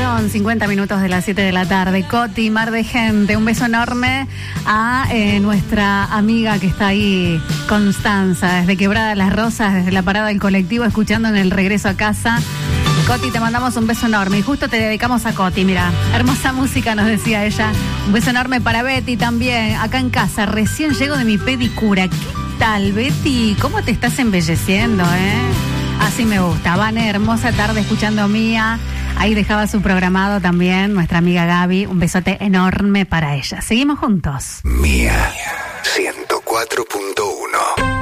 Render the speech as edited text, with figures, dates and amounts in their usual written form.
Pasaron 50 minutos de las 7 de la tarde. Coti, mar de gente, un beso enorme a nuestra amiga que está ahí, Constanza, desde Quebrada Las Rosas, desde la parada del colectivo, escuchando en el regreso a casa. Coti, te mandamos un beso enorme y justo te dedicamos a Coti, mira, hermosa música nos decía ella. Un beso enorme para Betty también, acá en casa, recién llego de mi pedicura. ¿Qué tal, Betty? ¿Cómo te estás embelleciendo, Así me gusta. Vane, hermosa tarde escuchando Mía. Ahí dejaba su programado también nuestra amiga Gaby. Un besote enorme para ella. Seguimos juntos. Mía 104.1